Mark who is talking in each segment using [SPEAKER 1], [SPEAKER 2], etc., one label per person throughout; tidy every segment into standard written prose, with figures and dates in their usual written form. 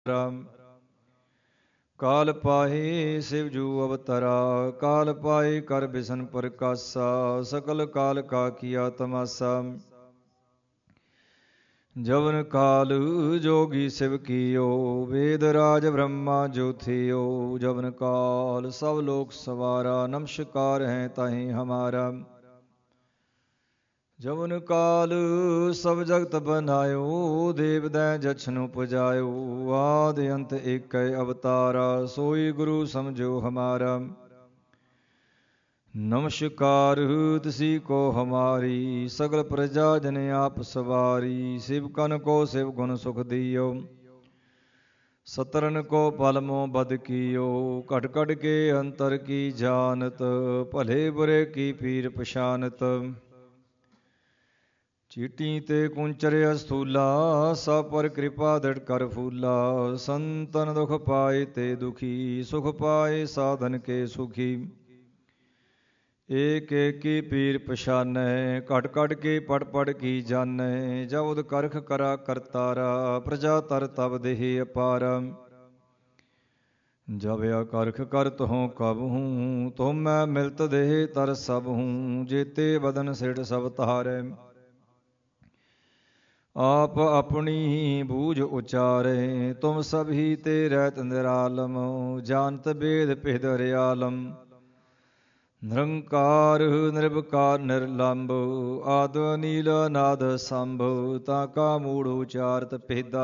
[SPEAKER 1] ਰਾਮ ਕਾਲ ਪਾਹੀ ਸਿਵਜੂ ਅਵਤਰਾ, ਕਾਲ ਪਾਏ ਕਰ ਬਿਸ਼ਨ ਪ੍ਰਕਾਸ਼ਾ, ਸਕਲ ਕਾਲ ਕਾ ਕੀਆ ਤਮਾਸਾ। ਜਵਨ ਕਾਲ ਜੋਗੀ ਸਿਵ ਕੀਓ, ਵੇਦ ਰਾਜ ਬ੍ਰਹਮਾ ਜੋਥਿਓ। ਜਵਨ ਕਾਲ ਸਭ ਲੋਕ ਸਵਾਰਾ, ਨਮਸਕਾਰ ਹੈ ਤਾਹੀਂ ਹਮਾਰਾ। ਜਵਨ ਕਾਲ ਸਭ ਜਗਤ ਬਨਾਇਓ, ਦੇਵ ਦੈ ਜਛਨੁ ਪੁਜਾਇਓ। ਆਦ ਅੰਤ ਏਕੈ ਅਵਤਾਰਾ, ਸੋਈ ਗੁਰੂ ਸਮਝੋ ਹਮਾਰਾ। ਨਮਸਕਾਰ ਤਿਸੀ ਕੋ ਹਮਾਰੀ, ਸਗਲ ਪ੍ਰਜਾ ਜਨ ਆਪ ਸਵਾਰੀ। ਸਿਵ ਕਨ ਕੋ ਸਿਵ ਗੁਣ ਸੁਖ ਦਿਓ, ਸਤਰਨ ਕੋ ਪਲ ਮੋ ਬਦ ਕੀਓ। ਘਟ ਘਟ ਕੇ ਅੰਤਰ ਕੀ ਜਾਨਤ, ਭਲੇ ਬੁਰੇ ਕੀ ਪੀਰ ਪਛਾਨਤ। ਚੀਟੀ ਤੇ ਕੁੰਚਰ ਅਸਥੂਲਾ, ਸਭ ਪਰ ਕਿਰਪਾ ਦ੍ਰਿੜ ਕਰ ਫੂਲਾ। ਸੰਤਨ ਦੁਖ ਪਾਏ ਤੇ ਦੁਖੀ, ਸੁਖ ਪਾਏ ਸਾਧਨ ਕੇ ਸੁਖੀ। ਏਕ ਏਕੀ ਪੀਰ ਪਛਾਨੈ, ਘਟ ਘਟ ਕੇ ਪੜ ਪੜ ਕੀ ਜਾਣੈ। ਜਬੁਦ ਕਰਖ ਕਰਾ ਕਰਤਾਰਾ, ਪ੍ਰਜਾ ਤਰ ਤਬ ਦੇਹ ਅਪਾਰ। ਜਬ ਅਕਰਖ ਕਰਤ ਹੋਂ ਕਬਹੂੰ, ਤੁਮ ਮੈਂ ਮਿਲਤ ਦੇਹ ਤਰ ਸਭ ਹੂੰ। ਜੇਤੇ ਬਦਨ ਸਿੜ ਸਭ ਤਾਰੈ, ਆਪ ਆਪਣੀ ਬੂਝ ਉਚਾਰੇ। ਤੁਮ ਸਭੀ ਤੇ ਰਹਿਤ ਨਿਰਾਲਮ, ਜਾਨਤ ਬੇਦ ਭੇਦ ਰਿਆਲਮ। ਨਿਰੰਕਾਰ ਨਿਰਭਕਾਰ ਨਿਰਲੰਭ, ਆਦ ਨੀਲ ਨਾਦ ਸੰਭ। ਤਾਂ ਕਾ ਮੂੜ ਉਚਾਰਤ ਭੇਦਾ,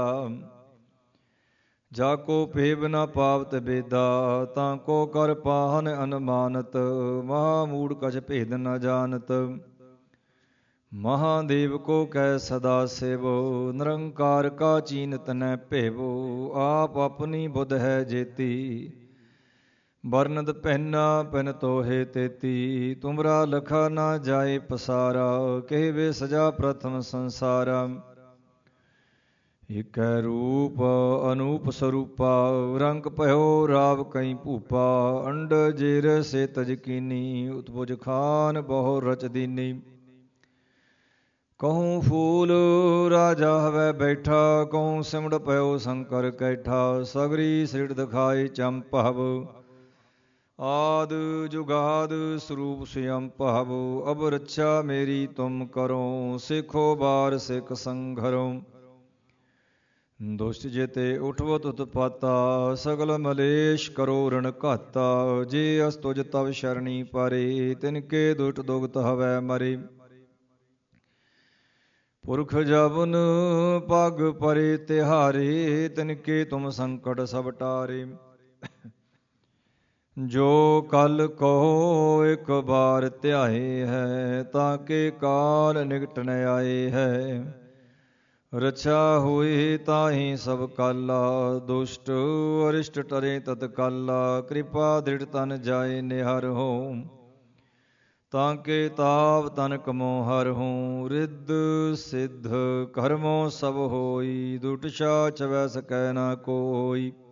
[SPEAKER 1] ਜਾ ਕੋ ਭੇਬ ਨ ਪਾਵਤ ਬੇਦਾ। ਤਾਂ ਕੋ ਕਰ ਪਾਹਨ ਅਨੁਮਾਨਤ, ਮਹਾ ਮੂੜ ਕਛ ਭੇਦ ਨ ਜਾਨਤ। ਮਹਾਦੇਵ ਕੋ ਕਹਿ ਸਦਾ ਸਿਵ, ਨਿਰੰਕਾਰ ਕਾ ਚੀਨਤ ਨ ਭੇਵੋ। ਆਪ ਆਪਣੀ ਬੁੱਧ ਹੈ ਜੇਤੀ, ਵਰਨਤ ਪਹਿਨਾ ਪਿਨ ਤੋਹੇ ਤੇਤੀ। ਤੁਮਰਾ ਲਖਾ ਨਾ ਜਾਏ ਪਸਾਰਾ, ਕਹਿਵੇ ਸਜਾ ਪ੍ਰਥਮ ਸੰਸਾਰਾ। ਇਕੈ ਰੂਪ ਅਨੂਪ ਸਰੂਪਾ, ਰੰਗ ਭਇਓ ਰਾਵ ਕਈ ਭੂਪਾ। ਅੰਡ ਜੇਰ ਸੇ ਤਜ ਕੀਨੀ, ਉਤਪੁਜ ਖਾਨ ਬਹੁ ਰਚ ਦੀਨੀ। ਕਹੂੰ ਫੂਲ ਰਾਜਾ ਹਵੈ ਬੈਠਾ, ਕਹੂੰ ਸਿਮੜ ਪਇਓ ਸ਼ੰਕਰ ਕੈਠਾ। ਸਗਰੀ ਸ੍ਰਿੜ ਦਿਖਾਏ ਚੰਪਹਵ, ਆਦ ਜੁਗਾਦ ਸਰੂਪ ਸਯੰ ਭਵ। ਅਬ ਰੱਛਾ ਮੇਰੀ ਤੁਮ ਕਰੋ, ਸਿੱਖੋ ਬਾਰ ਸਿੱਖ ਸੰਘਰੋ। ਦੁਸ਼ਟ ਜੇਤੇ ਉਠਵਤ ਉਤਪਾਤਾ, ਸਗਲ ਮਲੇਸ਼ ਕਰੋ ਰਣ ਘਾਤਾ। ਜੇ ਅਸ ਤੁਜ ਤਵ ਸ਼ਰਣੀ ਪਰੇ, ਤਿਨਕੇ ਦੁਸ਼ਟ ਦੁਗਤ ਹਵੈ ਮਰੇ। ਪੁਰਖ ਜਬਨ ਪਗ ਪਰੇ ਤਿਹਾਰੇ, ਤਿਨਕੇ ਤੁਮ ਸੰਕਟ ਸਭ ਟਾਰੇ। ਜੋ ਕਲ ਕੋ ਇਕ ਬਾਰ ਧਿਆਏ ਹੈ, ਤਾਂ ਕੇ ਕਾਲ ਨਿਕਟ ਨ ਆਏ ਹੈ। ਰਛਾ ਹੋਈ ਤਾਹੀ ਸਭ ਕਾਲਾ, ਦੁਸ਼ਟ ਅਰਿਸ਼ਟ ਟਰੇ ਤਤ ਕਾਲਾ। ਕਿਰਪਾ ਦ੍ਰਿੜ ਤਨ ਜਾਏ ਨਿਹਰਹੁ, ਤਾਂ ਕੇ ਤਾਪ ਤਨ ਕਮੋ ਹਰਹੁ। ਰਿੱਧ ਸਿੱਧ ਕਰਮੋ ਸਭ ਹੋਈ, ਦੁਟ ਛਾ ਛਵੈ ਸਕੈ ਨਾ ਕੋਈ।